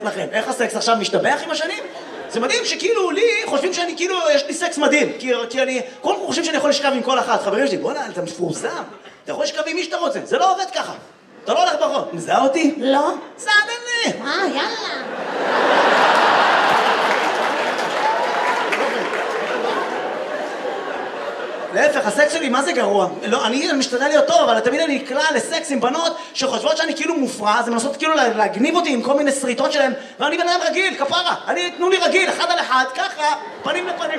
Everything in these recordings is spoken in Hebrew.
לכם, איך הסקס עכשיו משתבח עם השנים? זה מדהים שכאילו לי חושבים שאני כאילו, יש לי סקס מדהים כי אני, כולם חושבים שאני יכול לשכב עם כל אחת. חברים שלי, בוא'נה, אתה מפורסם, אתה יכול לשכב עם מי שאתה רוצה, זה לא עובד ככה. אתה לא הולך ברחוב. מזהה אותי? לא. סעדן לי. יאללה. להפך, הסקס שלי מה זה גרוע? לא, אני משתדל להיות טוב, אבל תמיד אני נקלע לסקס עם בנות שחושבות שאני כאילו מופרע, אז הן מנסות כאילו להגניב אותי עם כל מיני סריטות שלהם, ואני בן אדם רגיל, כפרה, תנו לי רגיל, אחד על אחד, ככה, פנים לפנים,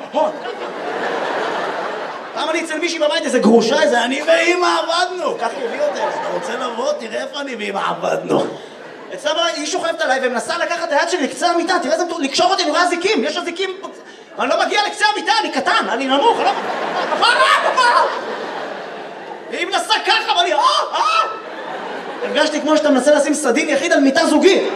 פעם אני אצל מישהי בבית, איזה גרושה, איזה אני ואמא עבדנו, ככה הביא אותי, אתה רוצה לבוא, תראה איפה אני ואמא עבדנו. אצלה בבית, היא שוכבת עליי ומנסה לקחת את היד שלי לקצה המיטה, תראה איזה לקשור אותי, אני רואה זיקים, יש זיקים, אני לא מגיע לקצה המיטה, אני קטן, אני נמוך, לא... כפרה! והיא מנסה ככה, ואני... הרגשתי כמו שאתה מנסה לשים סדין יחיד על מיטה זוגית.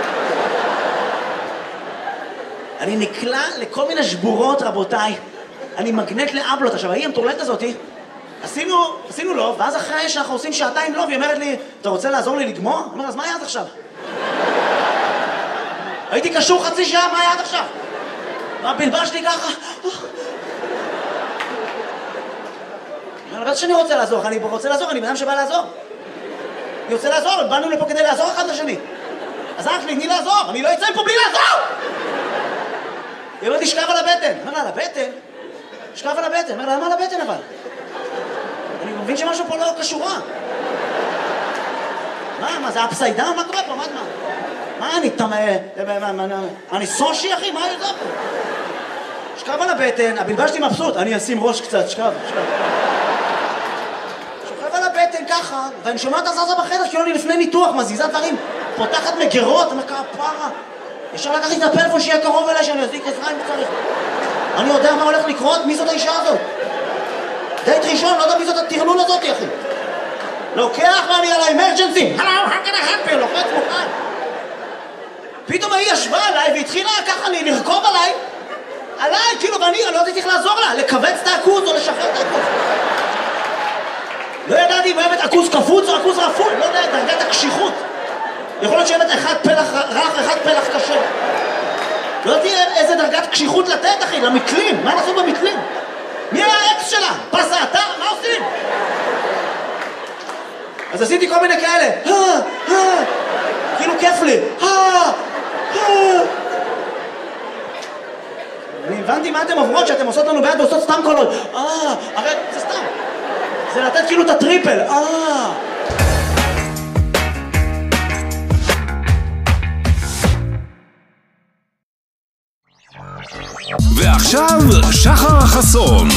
אני נקלע לכל מיני שבורות, רבותיי. אני מגנט לאבלות. עכשיו, היא המטורללת הזאתי, עשינו לוב, ואז אחרי שאנחנו עושים שעתיים לוב, היא אומרת לי, אתה רוצה לעזור לי לגמור? אני אומר, אז מה היה עד עכשיו? הייתי קשור חצי שעה, מה היה עד עכשיו? הבלבש לי ככה. אני לא שאני רוצה לעזור, אני רוצה לעזור, אני בן אדם שבא לעזור. אני רוצה לעזור, באנו לפה כדי לעזור אחד לשני. אז אח לי, תני לעזור, אני לא אצא מפה בלי לעזור! היא אומרת לי, שכב על הבטן. אומר לה, על הבטן? שכב על הבטן. אומר לה, למה על הבטן אבל? אני מבין שמשהו פה לא קשורה. מה, זה אפסייד דאון? מה קורה פה? מה, אני סושי, אחי? מה יותר פה? שכב על הבטן, הבלבש לי מבסוט, אני אשים ראש קצת, שכב. שוכב על הבטן ככה, ואני שומע את הזזה בחדר, כאילו אני לפני ניתוח, מזיזה דברים, פותחת מגרות, אני אומר, כפרה, ישר לקחתי את הפלאפון שיהיה קרוב אליי, שאני אזיק עזרה אם צריך. אני יודע מה הולך לקרות, מי זאת האישה הזאת? דייט ראשון, לא יודע מי זאת הטרלול הזאת, אחי. לוקח ואני על האמרג'נסי, הלו, how can I help you? לוחץ מוכן. פתאום היא ישבה עליי והתחילה ככה לרכוב עליי, כאילו, ואני לא יודעת איך לעזור לה, לכווץ את העכוז או לשחרר את העכוז. לא ידעתי אם אוהבת עכוז קפוץ או עכוז רפוי, לא יודע, דרגת הקשיחות. יכול להיות שאוהבת אחד פלח רך, אחד פלח קשה. לא יודעתי איזה דרגת קשיחות לתת, אחי, למקלים, מה נעשו במקלים? מי היה האקס שלה? פס האתר? מה עושים? אז עשיתי כל מיני כאלה, כאילו כיף לי, אני הבנתי מה אתם עוברות, שאתם עושות לנו ביד ועושות סתם קולות. הרי זה סתם. זה לתת כאילו את הטריפל. ועכשיו שחר חסון.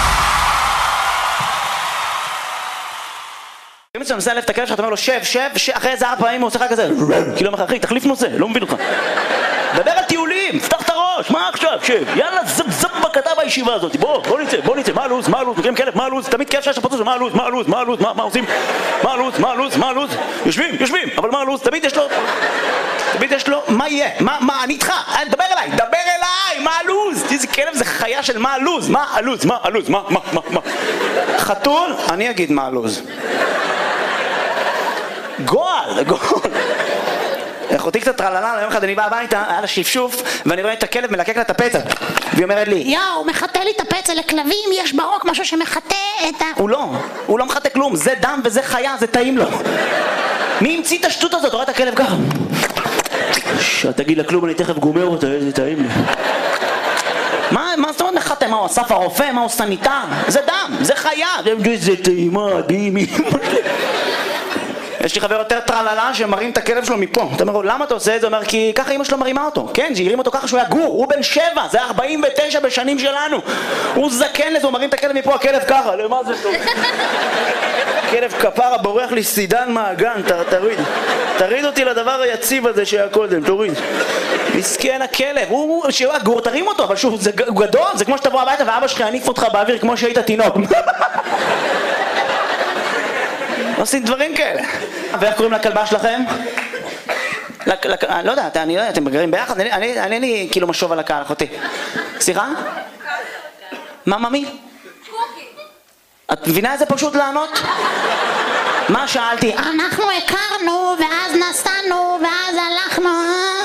אם אתה מנסה להלף את הכלב שלך, אתה אומר לו שב, אחרי איזה 4 פעמים הוא עושה לך כזה, כאילו אומר לך, אחי, תחליף נושא, לא מבין אותך. דבר על טיולים, פתח את הראש, מה עכשיו, שב, יאללה, זב בקטע בישיבה הזאת, בוא נצא, מה הלו"ז, מכירים כלב, מה הלו"ז, תמיד כלב שיש לפוצץ, מה הלו"ז, מה עושים, מה הלו"ז, יושבים, אבל מה הלו"ז, תמיד יש לו, מה יהיה, מה, אני איתך, דבר אליי, מה הלו"ז, איזה כלב זה חיה של מה הלו"ז, מה, חתול, אני אגיד מה הלו"ז. גועל. אחותי קצת טרללה, יום אחד אני בא הביתה, היה לה שפשוף, ואני רואה את הכלב מלקק לה את הפצע. והיא אומרת לי, יאו, מחטא לי את הפצע, לכלבים יש ברוק משהו שמחטא את ה... הוא לא מחטא כלום, זה דם וזה חיה, זה טעים לו. מי המציא את השטות הזאת? רואה את הכלב ככה. תגיד לה כלום, אני תכף גומר אותה, איזה טעים לי. מה זאת אומרת מחטא? מה הוא אסף הרופא? מה הוא סניטר? זה דם, זה חיה. זה טעימה, דימי. יש לי חבר יותר טרללה שמרים את הכלב שלו מפה. אתה אומר לו, למה אתה עושה את זה? הוא אומר, כי ככה אמא שלו מרימה אותו. כן, שהרים אותו ככה שהוא היה גור, הוא בן 7, זה 49 בשנים שלנו. הוא זקן לזה, הוא מרים את הכלב מפה, הכלב ככה, למה זה טוב? כלב כפרה בורח לי סידן מהגן, תריד אותי לדבר היציב הזה שהיה קודם, תוריד. מסכן הכלב, שהוא הגור, תרים אותו, אבל שוב, הוא גדול, זה כמו שתבוא הביתה ואבא שלך יניף אותך באוויר כמו שהיית תינוק. עושים דברים כאלה. ואיך קוראים לכלבה שלכם? לא יודע, אתם מגרים ביחד? אני לי כאילו משוב על הקהל, אחותי. סליחה? מה, ממי? קוקי. את מבינה איזה פשוט לענות? מה שאלתי? אנחנו הכרנו, ואז נסענו, ואז הלכנו.